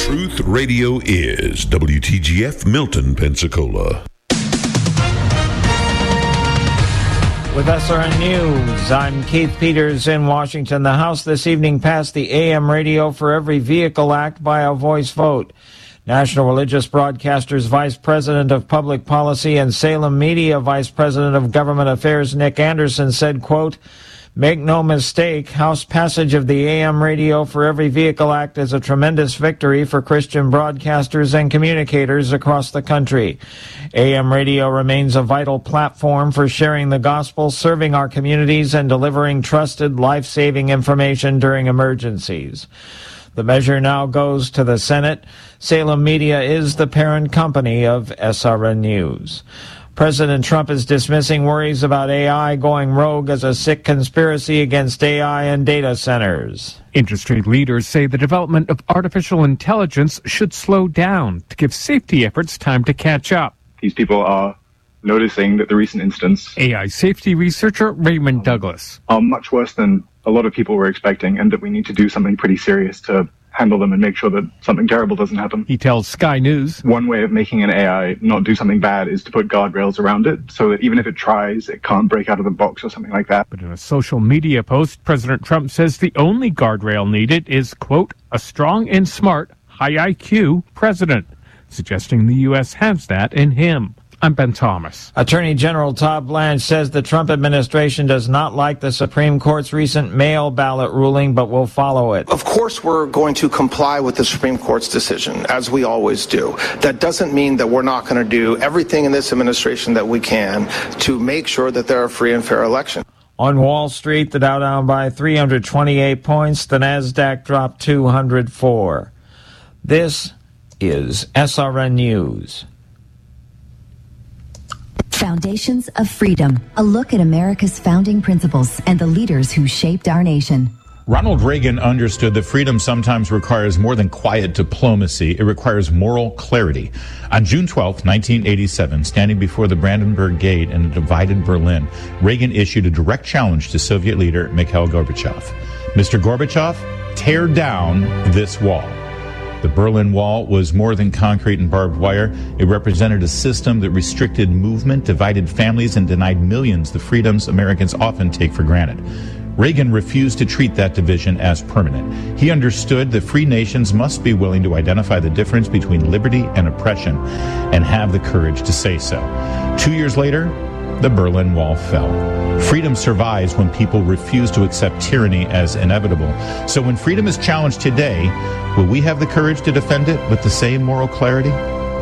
Truth Radio is WTGF Milton, Pensacola. With SRN News, I'm Keith Peters in Washington. The House this evening passed the AM Radio for Every Vehicle Act by a voice vote. National Religious Broadcasters Vice President of Public Policy and Salem Media Vice President of Government Affairs Nick Anderson said, quote, "Make no mistake, House passage of the AM Radio for Every Vehicle Act is a tremendous victory for Christian broadcasters and communicators across the country. AM radio remains a vital platform for sharing the gospel, serving our communities, and delivering trusted, life-saving information during emergencies." The measure now goes to the Senate. Salem Media is the parent company of SRN News. President Trump is dismissing worries about AI going rogue as a sick conspiracy against AI and data centers. Industry leaders say the development of artificial intelligence should slow down to give safety efforts time to catch up. These people are noticing that the recent instance AI safety researcher Raymond Douglas are much worse than a lot of people were expecting, and that we need to do something pretty serious to handle them and make sure that something terrible doesn't happen. He tells Sky News one way of making an AI not do something bad is to put guardrails around it so that even if it tries, it can't break out of the box or something like that. But in a social media post, President Trump says the only guardrail needed is, quote, "a strong and smart, high IQ president," suggesting the U.S. has that in him. I'm Ben Thomas. Attorney General Todd Blanche says the Trump administration does not like the Supreme Court's recent mail ballot ruling, but will follow it. Of course, we're going to comply with the Supreme Court's decision, as we always do. That doesn't mean that we're not going to do everything in this administration that we can to make sure that there are free and fair elections. On Wall Street, the Dow down by 328 points. The Nasdaq dropped 204. This is SRN News. Foundations of Freedom, a look at America's founding principles and the leaders who shaped our nation. Ronald Reagan understood that freedom sometimes requires more than quiet diplomacy. It requires moral clarity. On June 12, 1987, standing before the Brandenburg Gate in a divided Berlin, Reagan issued a direct challenge to Soviet leader Mikhail Gorbachev. Mr. Gorbachev, tear down this wall. The Berlin Wall was more than concrete and barbed wire. It represented a system that restricted movement, divided families, and denied millions the freedoms Americans often take for granted. Reagan refused to treat that division as permanent. He understood that free nations must be willing to identify the difference between liberty and oppression and have the courage to say so. 2 years later, the Berlin Wall fell. Freedom survives when people refuse to accept tyranny as inevitable. So when freedom is challenged today, will we have the courage to defend it with the same moral clarity?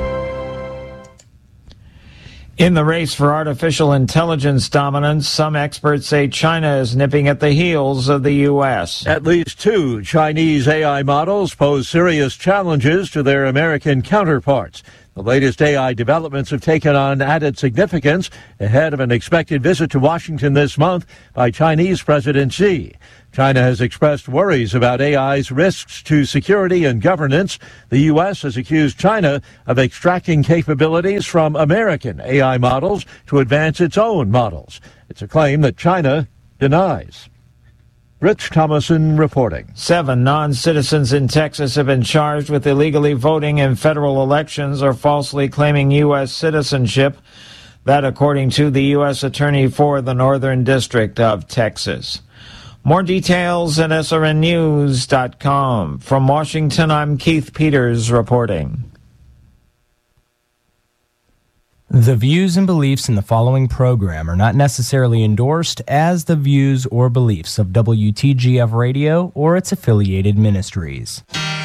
In the race for artificial intelligence dominance, some experts say China is nipping at the heels of the U.S. At least two Chinese AI models pose serious challenges to their American counterparts. The latest AI developments have taken on added significance ahead of an expected visit to Washington this month by Chinese President Xi. China has expressed worries about AI's risks to security and governance. The U.S. has accused China of extracting capabilities from American AI models to advance its own models. It's a claim that China denies. Rich Thomason reporting. 7 non-citizens in Texas have been charged with illegally voting in federal elections or falsely claiming U.S. citizenship. That according to the U.S. Attorney for the Northern District of Texas. More details at srnnews.com. From Washington, I'm Keith Peters reporting. The views and beliefs in the following program are not necessarily endorsed as the views or beliefs of WTGF Radio or its affiliated ministries.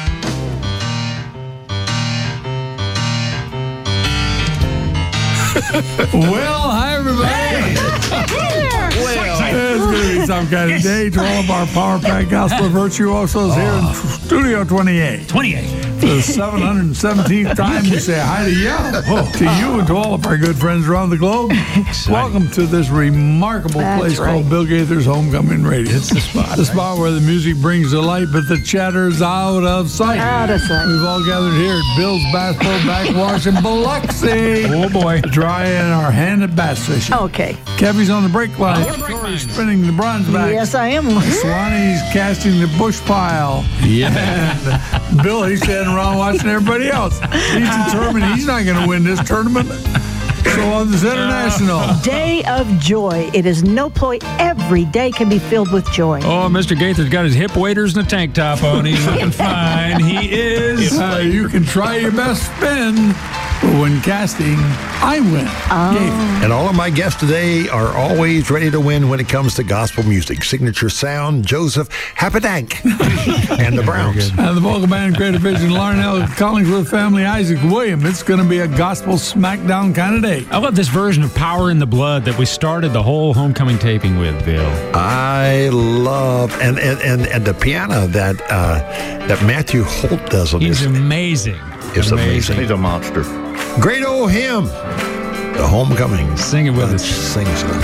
Well, hi, everybody. Hey. It's going to be some kind of day to all of our Power Pack Gospel Virtuosos here in Studio 28. 28. For the 717th time, we say hi to you, to you, and to all of our good friends around the globe. Welcome to this remarkable place called Bill Gaither's Homecoming Radio. It's the spot. The spot where the music brings the light, but the chatter's out of sight. Out of sight. We've all gathered here at Bill's Bass Boat Backwash in Biloxi. Oh, boy. Drying our hand at bass fishing. Okay. Kevy's on the brake line. Tori's spinning the bronze back. Yes, I am. Swanee's casting the bush pile. Yeah. And Bill, he said, sitting around watching everybody else. He's determined he's not going to win this tournament. So on this international day of joy, it is no ploy. Every day can be filled with joy. Oh, Mr. Gaither's got his hip waders and a tank top on. He's looking fine. He is. You can try your best spin, but when casting, I win. And all of my guests today are always ready to win when it comes to gospel music. Signature Sound, Joseph Hapadank, and the Browns. And the vocal band, Creative Vision, Larnell, Collingsworth family, Isaac William. It's going to be a gospel smackdown kind of day. I love this version of Power in the Blood that we started the whole homecoming taping with, Bill. I love and the piano that Matthew Holt does on this. He's amazing. It's amazing. He's a monster. Great old hymn. The homecoming. Sing it with us. Sing it.